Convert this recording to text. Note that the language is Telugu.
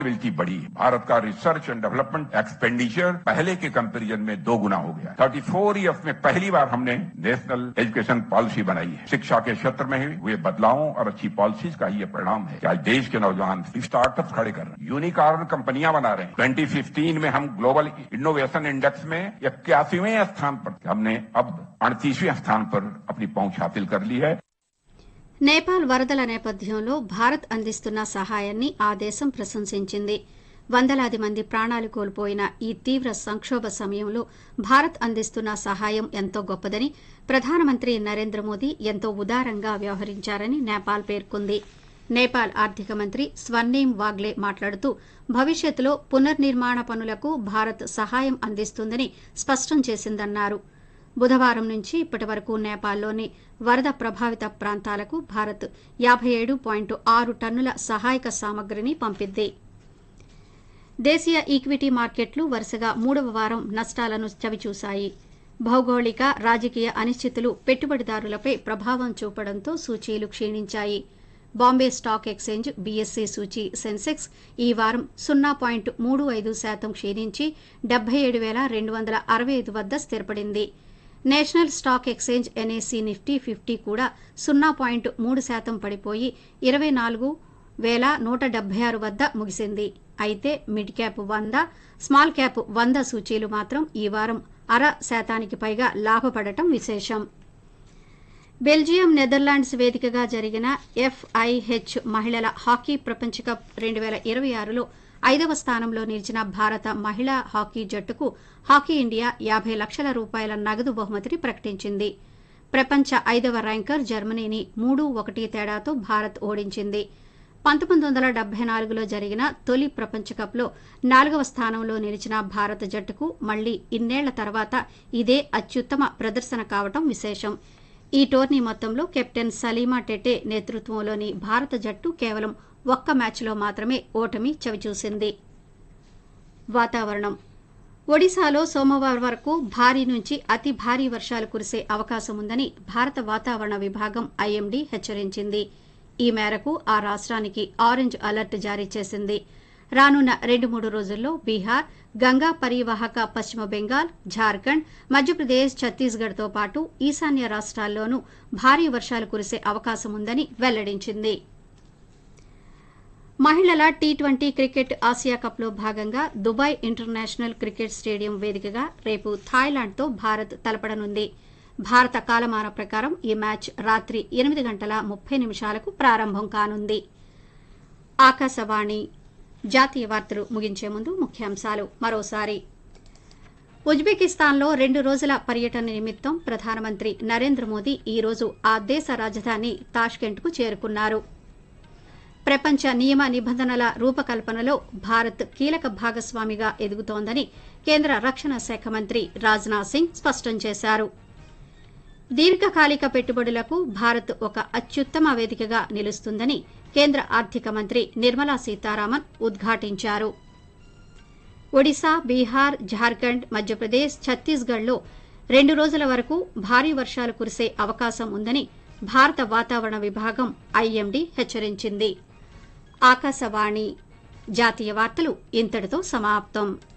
बिलिटी बढ़ी है। भारत का रिसर्च एंड डेवलपमेंट एक्सपेंडिचर पहले के कंपैरिजन में 2 गुना हो गया। 34 ईयर्स में पहली बार हमने नेशनल एजुकेशन पॉलिसी बनाई है। शिक्षा के क्षेत्र में हुए बदलावों और अच्छी पॉलिसीज का ये परिणाम है कि आज देश के नौजवान स्टार्टअप खड़े कर रहे हैं, यूनिकॉर्न कंपनियां बना रहे हैं। 2015 में हम ग्लोबल इनोवेशन इंडेक्स में 81वें स्थान पर, हमने अब 38वें स्थान पर अपनी पहुंच हासिल कर ली है। నేపాల్ వరదల నేపథ్యంలో భారత్ అందిస్తున్న సహాయాన్ని ఆ దేశం ప్రశంసించింది. వందలాది మంది ప్రాణాలు కోల్పోయిన ఈ తీవ్ర సంక్షోభ సమయంలో భారత్ అందిస్తున్న సహాయం ఎంతో గొప్పదని, ప్రధానమంత్రి నరేంద్ర మోదీ ఎంతో ఉదారంగా వ్యవహరించారని నేపాల్ పేర్కొంది. నేపాల్ ఆర్థిక మంత్రి స్వర్ణిం వాగ్లే మాట్లాడుతూ భవిష్యత్తులో పునర్నిర్మాణ పనులకు భారత్ సహాయం అందిస్తుందని స్పష్టం చేసిందన్నారు. బుధవారం నుంచి ఇప్పటి వరకు నేపాల్లోని వరద ప్రభావిత ప్రాంతాలకు భారత్ 57.6 టన్నుల సహాయక సామగ్రిని పంపింది. దేశీయ ఈక్విటీ మార్కెట్లు వరుసగా 3వ వారం నష్టాలను చవిచూశాయి. భౌగోళిక, రాజకీయ అనిశ్చితులు పెట్టుబడిదారులపై ప్రభావం చూపడంతో సూచీలు క్షీణించాయి. Bombay stock exchange BSc సూచీ Sensex ఈ వారం 0.35% క్షీణించి 77,265 వద్ద స్థిరపడింది. National stock exchange NAC Nifty 50 కూడా 0.3% పడిపోయి 24,176 వద్ద ముగిసింది. అయితే మిడ్ క్యాప్ 100, స్మాల్ క్యాప్ 100 సూచీలు మాత్రం ఈ వారం 0.5% పైగా లాభపడటం విశేషం. బెల్జియం, నెదర్లాండ్స్ వేదికగా జరిగిన ఎఫ్ఐహెచ్ మహిళల హాకీ ప్రపంచ కప్ 2026లో 5వ స్థానంలో నిలిచిన భారత మహిళా హాకీ జట్టుకు హాకీ ఇండియా 50 లక్షల రూపాయల నగదు బహుమతిని ప్రకటించింది. ప్రపంచ 5వ ర్యాంకర్ జర్మనీని 3-1 తేడాతో భారత్ ఓడించింది. 1974లో జరిగిన తొలి ప్రపంచ కప్లో 4వ స్థానంలో నిలిచిన భారత జట్టుకు మళ్లీ ఇన్నేళ్ల తర్వాత ఇదే అత్యుత్తమ ప్రదర్శన కావటం విశేషం. ఈ టోర్నీ మొత్తంలో కెప్టెన్ సలీమా టెటే నేతృత్వంలోని భారత జట్టు కేవలం ఒక్క మ్యాచ్లో మాత్రమే ఓటమి చవిచూసింది. వాతావరణం. ఒడిశాలో సోమవారం వరకు భారీ నుంచి అతి భారీ వర్షాలు కురిసే అవకాశం ఉందని భారత వాతావరణ విభాగం ఐఎండీ హెచ్చరించింది. ఈ మేరకు ఆ రాష్ట్రానికి ఆరెంజ్ అలర్ట్ జారీ చేసింది. రానున్న 2-3 రోజుల్లో బీహార్, గంగా పరివాహక పశ్చిమ బెంగాల్, ఝార్ఖండ్, మధ్యప్రదేశ్, ఛత్తీస్గఢ్తో పాటు ఈశాన్య రాష్ట్రాల్లోనూ భారీ వర్షాలు కురిసే అవకాశం ఉందని వెల్లడించింది. మహిళల టీ20 క్రికెట్ ఆసియా కప్లో భాగంగా దుబాయ్ ఇంటర్నేషనల్ క్రికెట్ స్టేడియం వేదికగా రేపు థాయిలాండ్తో భారత్ తలపడనుంది. భారత కాలమాన ప్రకారం ఈ మ్యాచ్ రాత్రి 8:30 ప్రారంభం కానుంది. ఆకాశవాణి జాతీయ వార్తలు ముగించే ముందు ముఖ్యాంశాలు మరోసారి. ఉజ్బెకిస్తాన్లో 2 రోజుల పర్యటన నిమిత్తం ప్రధానమంత్రి నరేంద్ర మోదీ ఈ రోజు ఆ దేశ రాజధాని తాష్కెంట్కు చేరుకున్నారు. ప్రపంచ నియమ నిబంధనల రూపకల్పనలో భారత్ కీలక భాగస్వామిగా ఎదుగుతోందని కేంద్ర రక్షణ శాఖ మంత్రి రాజ్నాథ్ సింగ్ స్పష్టం చేశారు. దీర్ఘకాలిక పెట్టుబడులకు భారత్ ఒక అత్యుత్తమ వేదికగా నిలుస్తుందని కేంద్ర ఆర్థిక మంత్రి నిర్మలా సీతారామన్ ఉద్ఘాటించారు. ఒడిశా, బీహార్, ఝార్ఖండ్, మధ్యప్రదేశ్, ఛత్తీస్గఢ్లో 2 రోజుల వరకు భారీ వర్షాలు కురిసే అవకాశం ఉందని భారత వాతావరణ విభాగం ఐఎండీ హెచ్చరించింది. ఆకాశవాణి జాతీయ వార్తలు ఇంతటితో సమాప్తం.